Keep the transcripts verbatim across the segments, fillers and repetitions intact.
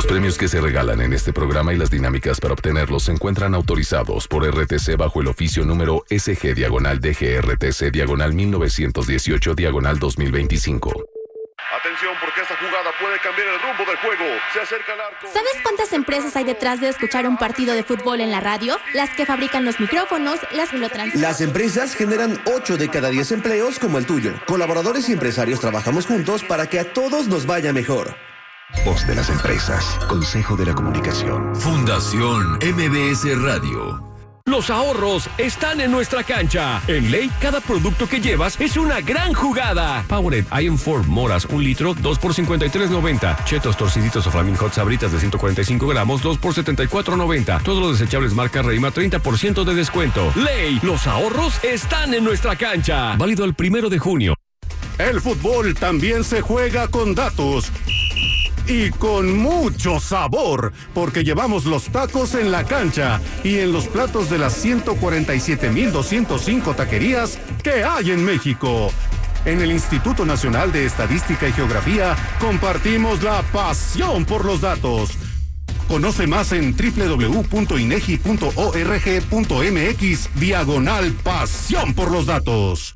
Los premios que se regalan en este programa y las dinámicas para obtenerlos se encuentran autorizados por R T C bajo el oficio número S G diagonal D G R T C diagonal mil novecientos dieciocho diagonal dos mil veinticinco. Atención, porque esta jugada puede cambiar el rumbo del juego. Se acerca al arco. ¿Sabes cuántas empresas hay detrás de escuchar un partido de fútbol en la radio? Las que fabrican los micrófonos, las que lo transmiten. Las empresas generan ocho de cada diez empleos como el tuyo. Colaboradores y empresarios trabajamos juntos para que a todos nos vaya mejor. Voz de las empresas. Consejo de la Comunicación. Fundación M B S Radio. Los ahorros están en nuestra cancha. En Ley, cada producto que llevas es una gran jugada. Powerade Iron cuatro moras, un litro, dos por cincuenta y tres noventa. Chetos torciditos o Flaming Hot Sabritas de ciento cuarenta y cinco gramos, dos por setenta y cuatro noventa. Todos los desechables marca Reima, treinta por ciento de descuento. Ley, los ahorros están en nuestra cancha. Válido el primero de junio. El fútbol también se juega con datos. Y con mucho sabor, porque llevamos los tacos en la cancha y en los platos de las ciento cuarenta y siete mil doscientos cinco taquerías que hay en México. En el Instituto Nacional de Estadística y Geografía compartimos la pasión por los datos. Conoce más en doble u doble u doble u punto inegi punto org punto mx diagonal pasión por los datos.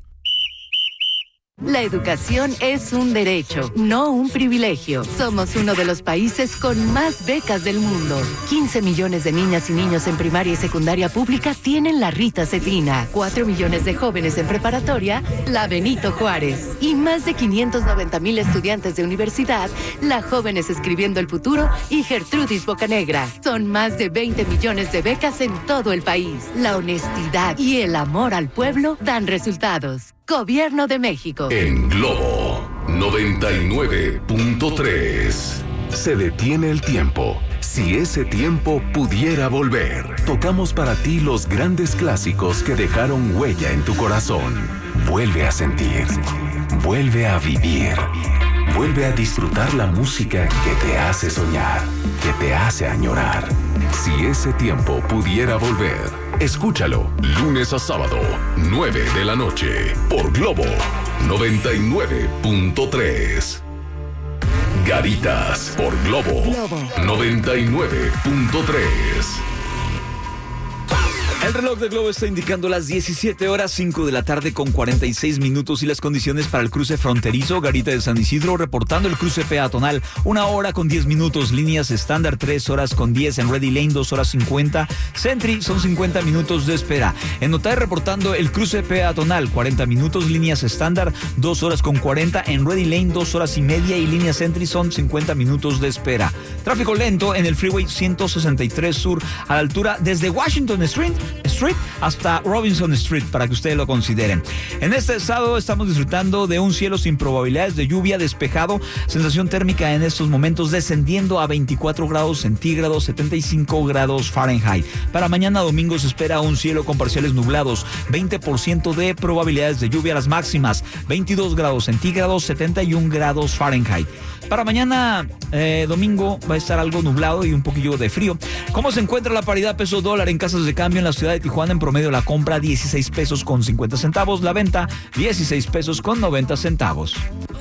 La educación es un derecho, no un privilegio. Somos uno de los países con más becas del mundo. quince millones de niñas y niños en primaria y secundaria pública tienen la Rita Cetina. cuatro millones de jóvenes en preparatoria, la Benito Juárez. Y más de quinientos noventa mil estudiantes de universidad, la Jóvenes Escribiendo el Futuro y Gertrudis Bocanegra. Son más de veinte millones de becas en todo el país. La honestidad y el amor al pueblo dan resultados. Gobierno de México. En Globo noventa y nueve punto tres. Se detiene el tiempo. Si ese tiempo pudiera volver. Tocamos para ti los grandes clásicos que dejaron huella en tu corazón. Vuelve a sentir. Vuelve a vivir. Vuelve a disfrutar la música que te hace soñar, que te hace añorar. Si ese tiempo pudiera volver, escúchalo lunes a sábado, nueve de la noche, por Globo noventa y nueve punto tres. Garitas por Globo, Globo. noventa y nueve punto tres. El reloj de Globo está indicando las diecisiete horas cinco de la tarde con cuarenta y seis minutos y las condiciones para el cruce fronterizo Garita de San Isidro, reportando el cruce peatonal una hora con diez minutos, líneas estándar tres horas con diez, en Ready Lane dos horas cincuenta, Sentry son cincuenta minutos de espera. En Otay reportando el cruce peatonal cuarenta minutos, líneas estándar dos horas con cuarenta, en Ready Lane dos horas y media y líneas Sentry son cincuenta minutos de espera. Tráfico lento en el Freeway ciento sesenta y tres Sur a la altura desde Washington Street Street hasta Robinson Street, para que ustedes lo consideren. En este estado estamos disfrutando de un cielo sin probabilidades de lluvia, despejado, sensación térmica en estos momentos descendiendo a veinticuatro grados centígrados, setenta y cinco grados Fahrenheit. Para mañana domingo se espera un cielo con parciales nublados, veinte por ciento de probabilidades de lluvia, las máximas veintidós grados centígrados, setenta y un grados Fahrenheit. Para mañana eh, domingo va a estar algo nublado y un poquillo de frío. ¿Cómo se encuentra la paridad peso dólar en casas de cambio en la ciudad de Tijuana? En promedio la compra dieciséis pesos con cincuenta centavos, la venta dieciséis pesos con noventa centavos.